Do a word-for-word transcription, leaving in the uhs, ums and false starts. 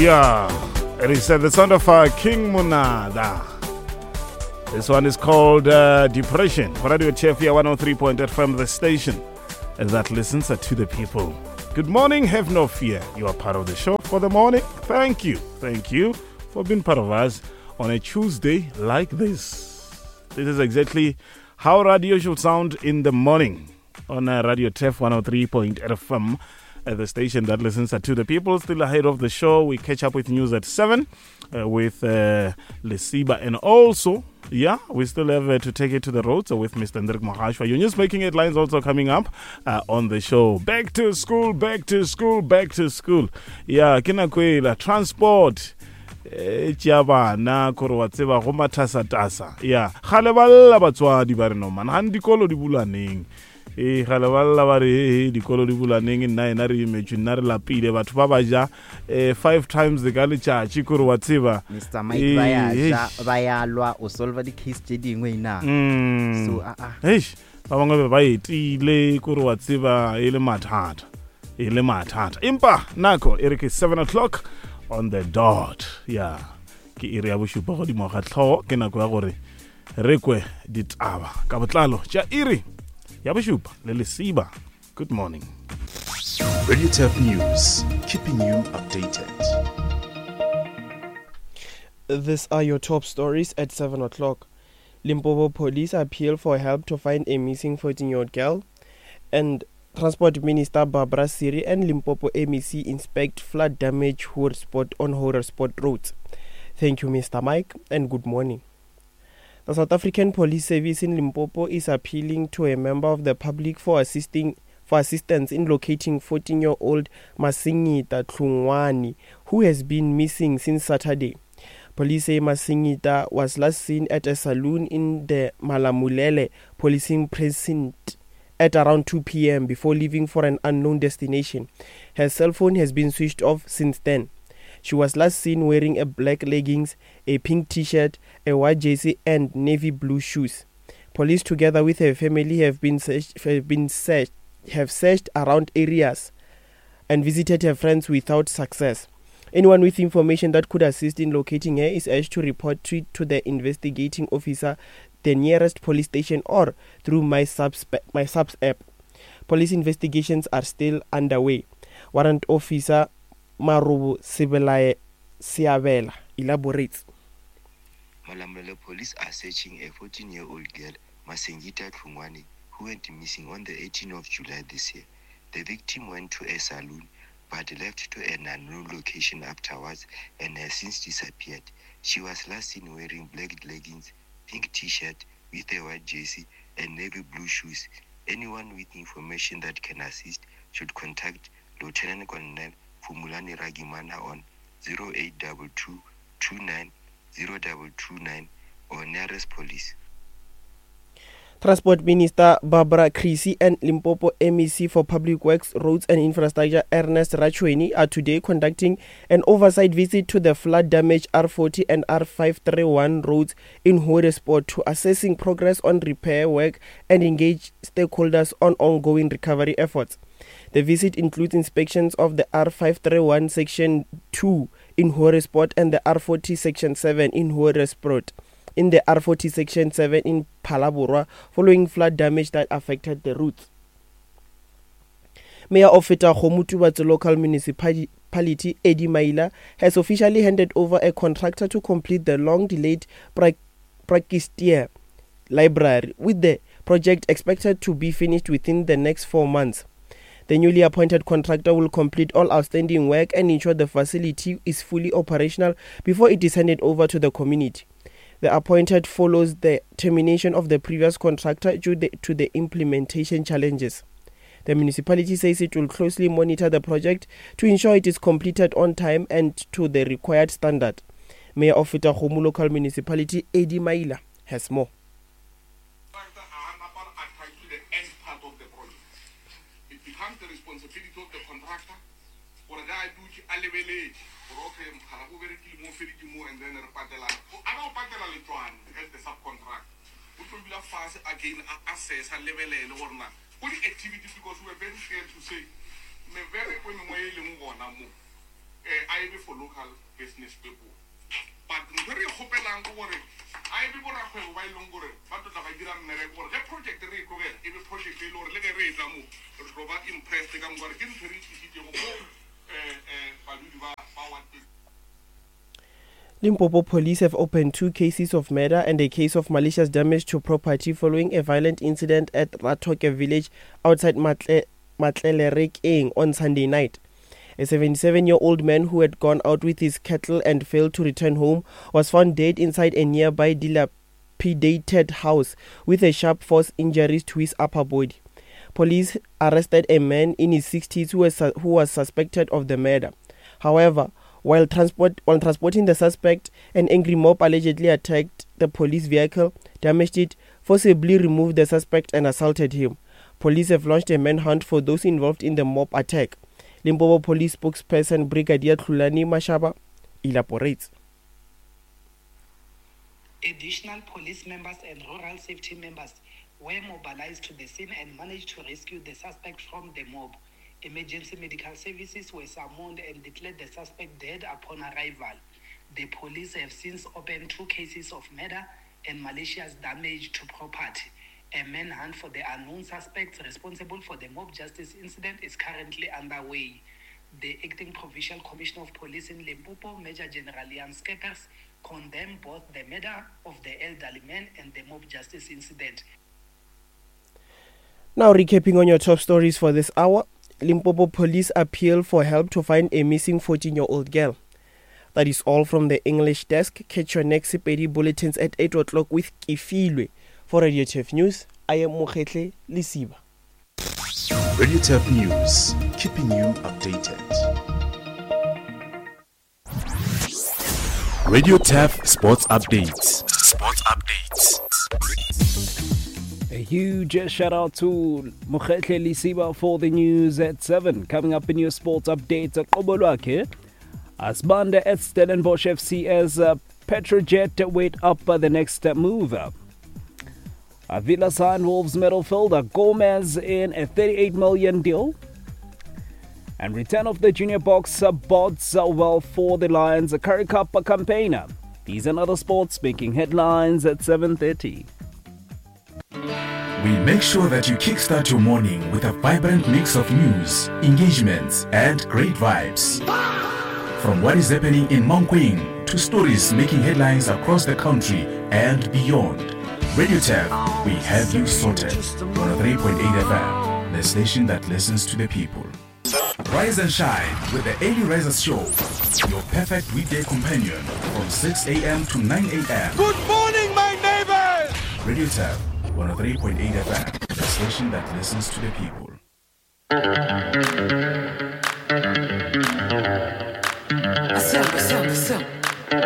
Yeah, it is uh, the sound of uh, King Munada. This one is called uh, Depression. Radio Chefia one oh three point eight F M, the station that listens uh, to the people. Good morning, have no fear. You are part of the show for the morning. Thank you. Thank you for being part of us on a Tuesday like this. This is exactly how radio should sound in the morning on uh, Radio T E F one oh three point eight F M. At the station that listens to the people. Still ahead of the show, we catch up with news at seven uh, with uh, Lesiba. And also, yeah, we still have uh, to take it to the road. So with Mister Hendrik Mahashwa, your news making headlines also coming up uh, on the show. Back to school, back to school, back to school. Yeah, kina kwela, transport. Tjaba na koro wa tseba go mathasa tasa. Yeah, khale balla batswadi ba re no man. Han dikolo di bulaneng. Eh gala balla ba re dikolo di bulaneng nna ena re imagine na re lapile batho ba ba ja five times the gale chachi kore wa tseba Mister Mike ba ya ba ya lwa o solve the case tse dingwe ina so a a eish ba bangwe ba etile kore wa tseba ile mathata ile mathata impa nako e re ke seven o'clock on the dot. Yeah, ke ire ya boshupa go di mo ga tlho ke nako ya gore re kwe ditaba ka botlalo ja ire. Yabashupa, Lelesiba, good morning. Radio T E F News, keeping you updated. These are your top stories at seven o'clock. Limpopo police appeal for help to find a missing fourteen-year-old girl. And Transport Minister Barbara Siri and Limpopo M E C inspect flood damage hotspot on hotspot roads. Thank you, Mister Mike, and good morning. The South African Police Service in Limpopo is appealing to a member of the public for assisting for assistance in locating fourteen-year-old Masingita Tlungwani, who has been missing since Saturday. Police say Masingita was last seen at a saloon in the Malamulele policing precinct at around two p.m. before leaving for an unknown destination. Her cell phone has been switched off since then. She was last seen wearing a black leggings, a pink t-shirt, a white jersey and navy blue shoes. Police together with her family have been searched, have been searched, have searched around areas and visited her friends without success. Anyone with information that could assist in locating her is urged to report to, to the investigating officer, the nearest police station or through My Subs, My Subs app. Police investigations are still underway. Warrant officer Marubu Sibelae Siabela elaborates. Malamulele police are searching a fourteen-year-old girl, Masingita Tlungwani, who went missing on the eighteenth of July this year. The victim went to a saloon but left to an unknown location afterwards and has since disappeared. She was last seen wearing black leggings, pink t-shirt with a white jersey and navy blue shoes. Anyone with information that can assist should contact Lieutenant Colonel Fumulani Ragimana on zero eight two two two nine zero two two nine or nearest police. Transport Minister Barbara Creasy and Limpopo M E C for Public Works, Roads and Infrastructure Ernest Rachweni are today conducting an oversight visit to the flood-damaged R forty and R five thirty-one roads in Hoedsport to assessing progress on repair work and engage stakeholders on ongoing recovery efforts. The visit includes inspections of the R five thirty-one Section two in Hoedsport and the R forty Section seven in Hoedsport. In the R forty Section seven in Phalaborwa, following flood damage that affected the routes. Mayor of Fetakgomo, the local municipality, Eddie Maila, has officially handed over a contractor to complete the long-delayed Prakistier library, with the project expected to be finished within the next four months. The newly appointed contractor will complete all outstanding work and ensure the facility is fully operational before it is handed over to the community. The appointed follows the termination of the previous contractor due to the implementation challenges. The municipality says it will closely monitor the project to ensure it is completed on time and to the required standard. Mayor of Fetakgomo local municipality, Eddie Maila, has more. It becomes the responsibility of the contractor for a guy to and then repatela. I don't patela lituan as the subcontract. Which will be a fast again assess and level or not. Only activity because we are very scared to say me very when we I I be for local business people. But very hopelang gore I be bora kgwebo ba ileng gore ba tota ba dira mmereko gore ge project re go e be project e le gore le ge re tla mo re go ba impressed ka ngore ke ntse re tsitse go eh eh baludi ba ba wa. Limpopo police have opened two cases of murder and a case of malicious damage to property following a violent incident at Ratoke village outside Matle Matlelerekeng on Sunday night. A seventy-seven-year-old man who had gone out with his cattle and failed to return home was found dead inside a nearby dilapidated house with a sharp force injuries to his upper body. Police arrested a man in his sixties who was, who was suspected of the murder. However, while, transport, while transporting the suspect, an angry mob allegedly attacked the police vehicle, damaged it, forcibly removed the suspect and assaulted him. Police have launched a manhunt for those involved in the mob attack. Limpopo Police spokesperson Brigadier Tlulani Mashaba elaborates. Additional police members and rural safety members were mobilized to the scene and managed to rescue the suspect from the mob. Emergency medical services were summoned and declared the suspect dead upon arrival. The police have since opened two cases of murder and malicious damage to property. A manhunt for the unknown suspects responsible for the mob justice incident is currently underway. The acting provincial commissioner of police in Limpopo, Major General Jan Skeppers, condemned both the murder of the elderly man and the mob justice incident. Now recapping on your top stories for this hour, Limpopo police appeal for help to find a missing fourteen-year-old girl. That is all from the English desk. Catch your next Sepedi bulletins at eight o'clock with Kifilwe. For Radio T F News, I am Mokhetle Lisiba. Radio T F News, keeping you updated. Radio T F Sports Updates. Sports Updates. A huge shout out to Mokhetle Lisiba for the news at seven. Coming up in your sports updates at Kobolwake, Asbanda at Stellenbosch F C as uh, Petrojet wait up uh, the next uh, move. Uh, Villa signed Wolves midfielder Gomez in a thirty-eight million deal. And return of the junior boxer bodes uh, well for the Lions' Currie Cup campaign. These and other sports making headlines at seven thirty. We make sure that you kickstart your morning with a vibrant mix of news, engagements, and great vibes. From what is happening in Mankweng to stories making headlines across the country and beyond, Radio T F, we have you sorted. one oh three point eight F M, the station that listens to the people. Rise and shine with the Early Risers Show, your perfect weekday companion from six a.m. to nine a.m. Good morning, my neighbors! Radio T F, one oh three point eight F M, the station that listens to the people.